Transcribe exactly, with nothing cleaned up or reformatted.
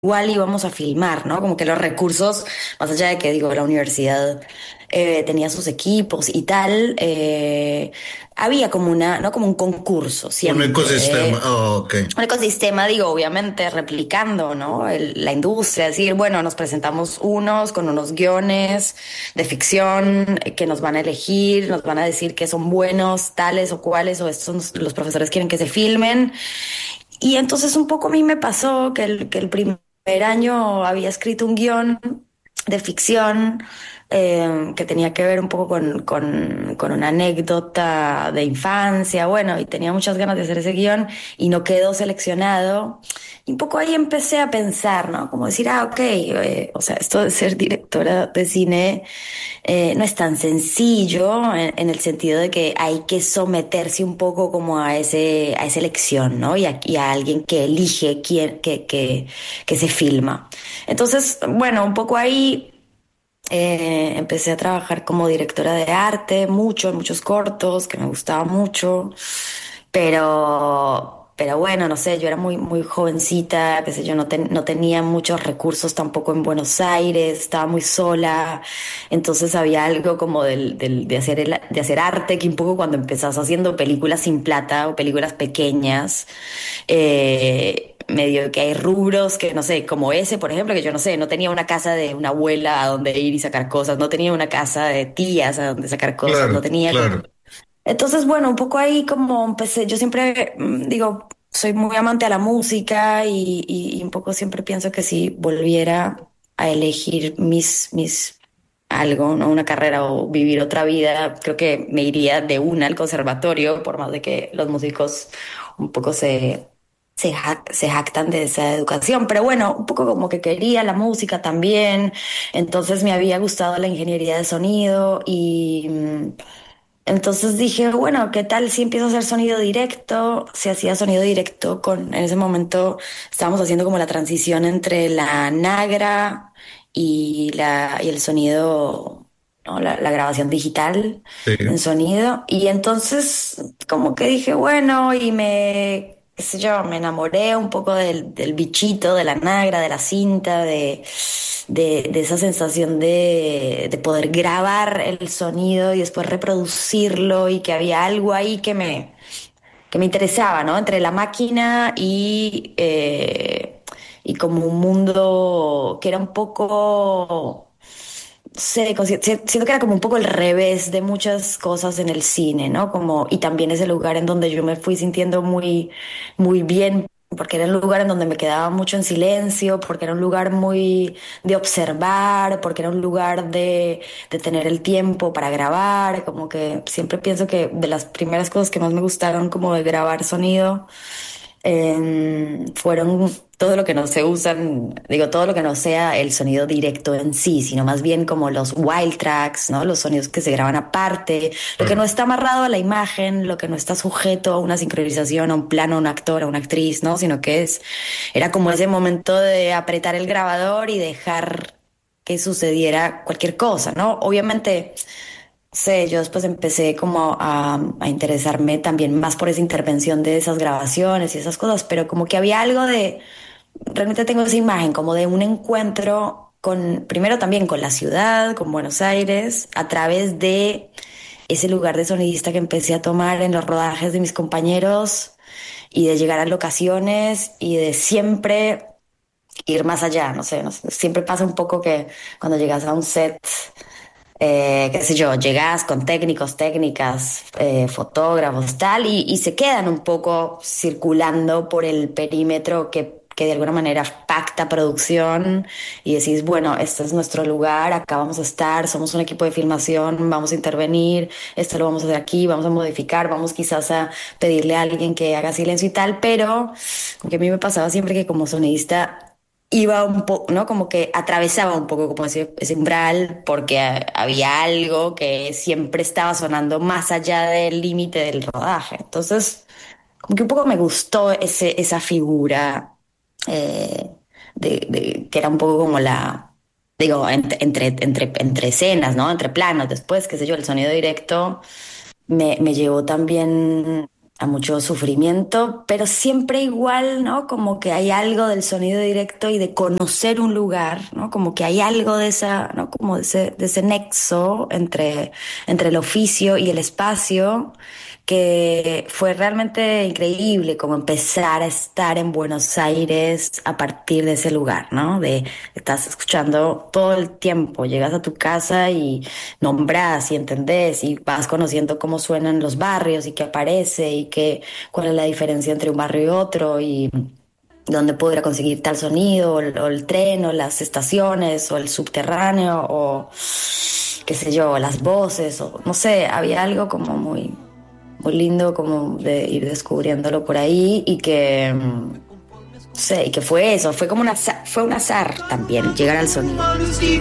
igual íbamos a filmar, ¿no? Como que los recursos, más allá de que digo, la universidad eh, tenía sus equipos y tal, eh, había como una, ¿no? Como un concurso Un siempre ecosistema. de Oh, ok. un ecosistema, digo, obviamente replicando, ¿no? El- la industria, decir, bueno, nos presentamos unos con unos guiones de ficción eh, que nos van a elegir, nos van a decir que son buenos, tales o cuales, o estos los profesores quieren que se filmen. Y entonces un poco a mí me pasó que el, que el primer año había escrito un guión de ficción eh, que tenía que ver un poco con, con, con una anécdota de infancia, bueno, y tenía muchas ganas de hacer ese guión y no quedó seleccionado. Y un poco ahí empecé a pensar, ¿no? Como decir, ah, ok, eh, o sea, esto de ser directora de cine eh, no es tan sencillo en, en el sentido de que hay que someterse un poco como a ese, a esa elección, ¿no? Y a, y a alguien que elige quién, que, que, que se filma. Entonces, bueno, un poco ahí eh, empecé a trabajar como directora de arte, mucho, en muchos cortos, que me gustaba mucho, pero, pero bueno, no sé, yo era muy, muy jovencita, qué sé yo, no, ten- no tenía muchos recursos tampoco en Buenos Aires, estaba muy sola, entonces había algo como del, del- de hacer el- de hacer arte, que un poco cuando empezás haciendo películas sin plata o películas pequeñas, eh, medio que hay rubros que no sé, como ese, por ejemplo, que yo no sé, no tenía una casa de una abuela a donde ir y sacar cosas, no tenía una casa de tías a donde sacar cosas, no Claro, tenía como... claro. Entonces, bueno, un poco ahí como empecé, yo siempre mm, digo, soy muy amante a la música y, y- y un poco siempre pienso que si volviera a elegir mis, mis algo, ¿no? Una carrera o vivir otra vida, creo que me iría de una al conservatorio, por más de que los músicos un poco se, se, jac- se jactan de esa educación. Pero bueno, un poco como que quería la música también, entonces me había gustado la ingeniería de sonido y... mm, entonces dije, bueno, ¿qué tal si empiezo a hacer sonido directo? Se hacía sonido directo con, en ese momento estábamos haciendo como la transición entre la Nagra y la, y el sonido, ¿no? La, la grabación digital Sí. en sonido. Y entonces como que dije, bueno, y me, qué sé yo, me enamoré un poco del, del bichito, de la Nagra, de la cinta, de de, de esa sensación de, de poder grabar el sonido y después reproducirlo y que había algo ahí que me, que me interesaba, ¿no? Entre la máquina y, eh, y como un mundo que era un poco, no sé, consi- si- siento que era como un poco el revés de muchas cosas en el cine, ¿no? Como, y también es el lugar en donde yo me fui sintiendo muy, muy bien, porque era un lugar en donde me quedaba mucho en silencio, porque era un lugar muy de observar, porque era un lugar de, de tener el tiempo para grabar, como que siempre pienso que de las primeras cosas que más me gustaron como de grabar sonido eh, fueron todo lo que no se usan, digo, todo lo que no sea el sonido directo en sí, sino más bien como los wild tracks, ¿no? Los sonidos que se graban aparte, lo que no Claro. está amarrado a la imagen, lo que no está sujeto a una sincronización, a un plano, a un actor, a una actriz, ¿no? Sino que es, era como ese momento de apretar el grabador y dejar que sucediera cualquier cosa, ¿no? Obviamente sí, yo después empecé como a, a interesarme también más por esa intervención de esas grabaciones y esas cosas, pero como que había algo de, realmente tengo esa imagen como de un encuentro con, primero también con la ciudad, con Buenos Aires, a través de ese lugar de sonidista que empecé a tomar en los rodajes de mis compañeros y de llegar a locaciones y de siempre ir más allá, no sé, no sé, siempre pasa un poco que cuando llegas a un set eh, qué sé yo, llegas con técnicos, técnicas, eh, fotógrafos, tal, y, y se quedan un poco circulando por el perímetro que, que de alguna manera pacta producción y decís, bueno, este es nuestro lugar, acá vamos a estar, somos un equipo de filmación, vamos a intervenir, esto lo vamos a hacer aquí, vamos a modificar, vamos quizás a pedirle a alguien que haga silencio y tal, pero que a mí me pasaba siempre que como sonidista iba un poco, ¿no? Como que atravesaba un poco como ese, ese umbral porque ha- había algo que siempre estaba sonando más allá del límite del rodaje. Entonces, como que un poco me gustó ese, esa figura eh, de, de- que era un poco como la, digo, entre, entre, entre, entre escenas, ¿no? Entre planos, después, qué sé yo, el sonido directo me, me llevó también a mucho sufrimiento, pero siempre igual, ¿no? Como que hay algo del sonido directo y de conocer un lugar, ¿no? Como que hay algo de esa, ¿no? Como de ese, de ese nexo entre, entre el oficio y el espacio, que fue realmente increíble, como empezar a estar en Buenos Aires a partir de ese lugar, ¿no? De estás escuchando todo el tiempo, llegas a tu casa y nombras y entendés y vas conociendo cómo suenan los barrios y qué aparece y qué, cuál es la diferencia entre un barrio y otro y dónde podrá conseguir tal sonido, o el, o el tren, o las estaciones, o el subterráneo, o qué sé yo, las voces, o no sé, había algo como muy, muy lindo como de ir descubriéndolo por ahí y que, mm, no sé, y que fue eso, fue como un azar, fue un azar también llegar al sonido.